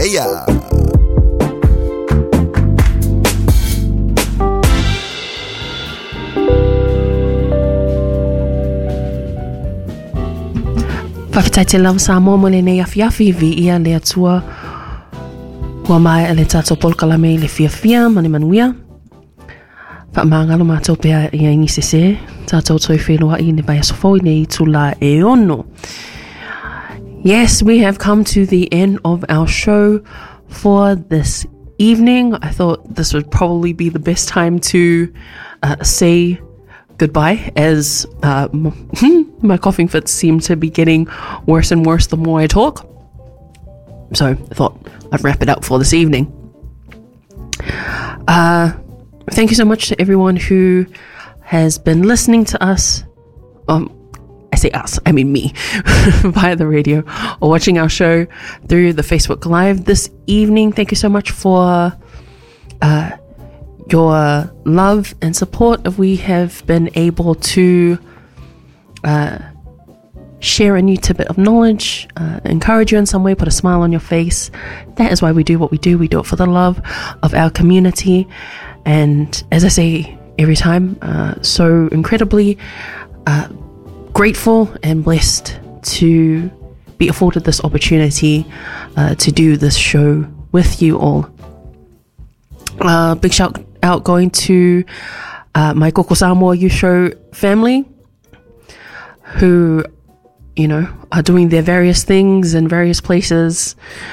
Heya! Whakitaite lau sa momo le nei afiafi vi ia le atua ua mai le tato polkalame le fiafia mani manuia. Whaamangalo mātou pēr ia ingi sese, tātou toi whenua I ne vai asofo I nei tula e ono. Yes, we have come to the end of our show for this evening. I thought this would probably be the best time to say goodbye, as my coughing fits seem to be getting worse and worse the more I talk. So I thought I'd wrap it up for this evening. Thank you so much to everyone who has been listening to us. I say us, I mean me, via the radio or watching our show through the Facebook Live this evening. Thank you so much for your love and support. If we have been able to share a new tidbit of knowledge, encourage you in some way, put a smile on your face, that is why we do what we do. We do it for the love of our community. And as I say every time, so incredibly grateful and blessed to be afforded this opportunity to do this show with you all. Big shout out going to my Koko Samoa Youth Show family, who, you know, are doing their various things in various places.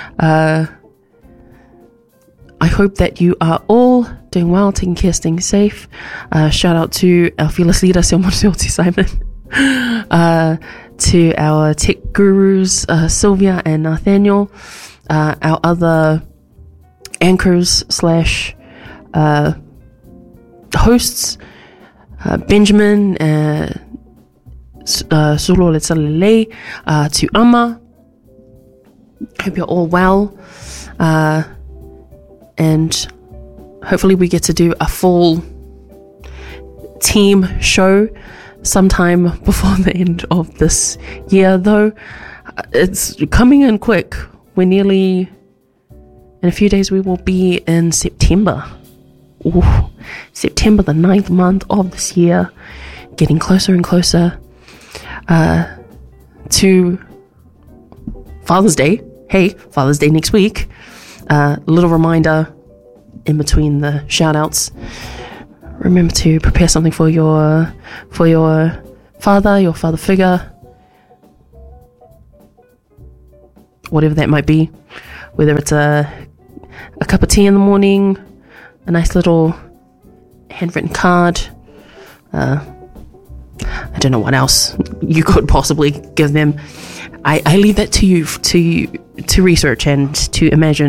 I hope that you are all doing well, taking care, staying safe. Shout out to our fearless leader, Silmonti Simon. To our tech gurus, Sylvia and Nathaniel. Our other anchors / hosts, Benjamin, Sulu Letsalele, to Amma. Hope you're all well. And hopefully we get to do a full team show sometime before the end of this year, though it's coming in quick. We're nearly, in a few days we will be in September. Ooh, September, the 9th month of this year, getting closer and closer to Father's Day. Hey, Father's Day next week. Little reminder in between the shout outs, remember to prepare something for your father, your father figure, whatever that might be, whether it's a cup of tea in the morning, a nice little handwritten card, I don't know what else you could possibly give them. I leave that to you to research and to imagine.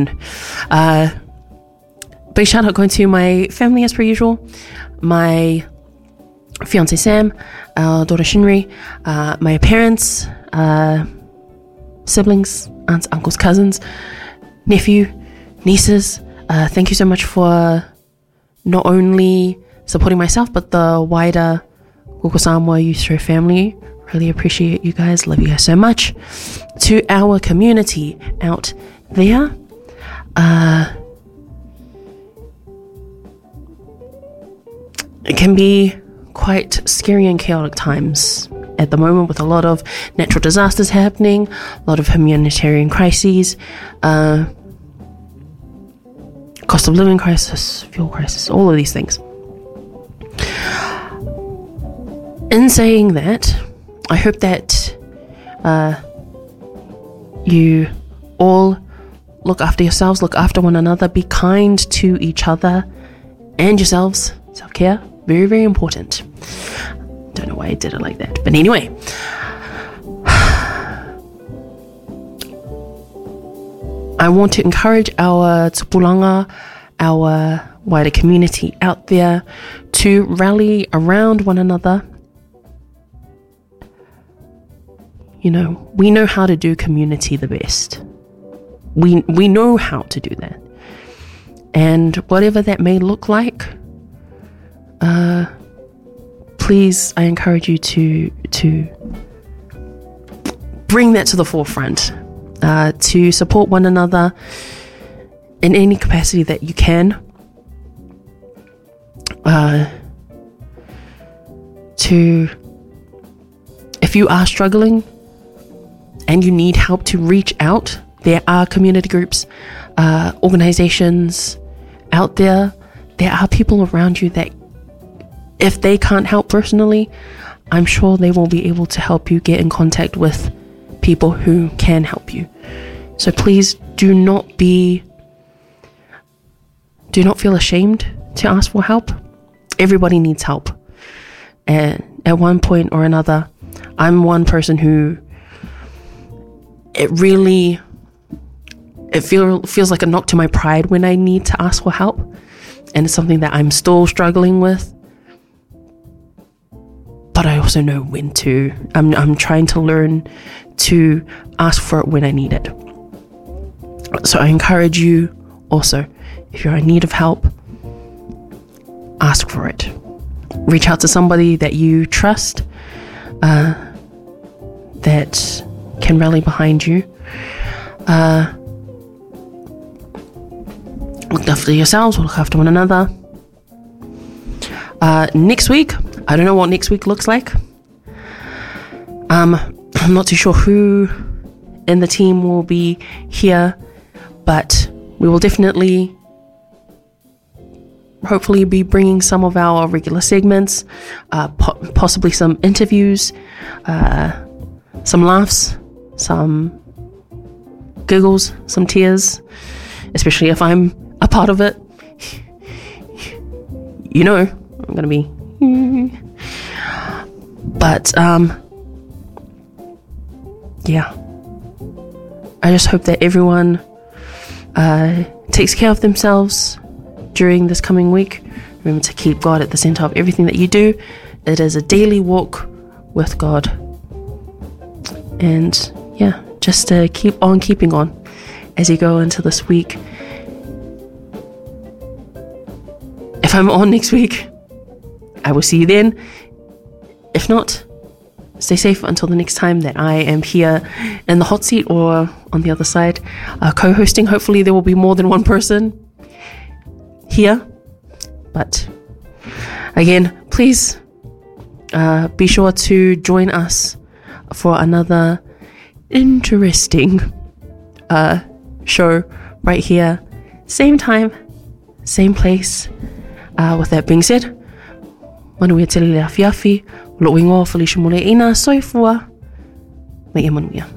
Big shout out going to my family as per usual. My fiance Sam, our daughter Shinri, my parents, siblings, aunts, uncles, cousins, nephew, nieces. Thank you so much for not only supporting myself but the wider Koko Samoa Youth Show family. Really appreciate you guys. Love you guys so much. To our community out there, it can be quite scary and chaotic times at the moment, with a lot of natural disasters happening, a lot of humanitarian crises, cost of living crisis, fuel crisis, all of these things. In saying that, I hope that you all look after yourselves, look after one another, be kind to each other and yourselves. Self-care, very, very important. Don't know why I did it like that. But anyway, I want to encourage our tupulanga, our wider community out there to rally around one another. You know, we know how to do community the best. We know how to do that. And whatever that may look like, please, I encourage you to bring that to the forefront, to support one another, in any capacity that you can, if you are struggling and you need help, to reach out. There are community groups, organizations out there. There are people around you that, if they can't help personally, I'm sure they will be able to help you get in contact with people who can help you. So please do not feel ashamed to ask for help. Everybody needs help. And at one point or another, I'm one person who it feels like a knock to my pride when I need to ask for help. And it's something that I'm still struggling with. But I also know when to. I'm trying to learn to ask for it when I need it. So I encourage you also, if you're in need of help, ask for it. Reach out to somebody that you trust, that can rally behind you. Look after yourselves, look after one another. Next week, I don't know what next week looks like. I'm not too sure who in the team will be here, but we will definitely, hopefully, be bringing some of our regular segments, possibly some interviews, some laughs, some giggles, some tears, especially if I'm a part of it. You know, I'm gonna be. But yeah, I just hope that everyone takes care of themselves during this coming week. Remember to keep God at the center of everything that you do. It is a daily walk with God. And yeah, just keep on keeping on as you go into this week. If I'm on next week, I will see you then. If not, stay safe until the next time that I am here in the hot seat or on the other side, co-hosting. Hopefully there will be more than one person here. But again, please be sure to join us for another interesting show right here, same time, same place. With that being said, manuia te lele afiafi, lo ingoa Felicia Mole'ina, soifua, mai e manuia.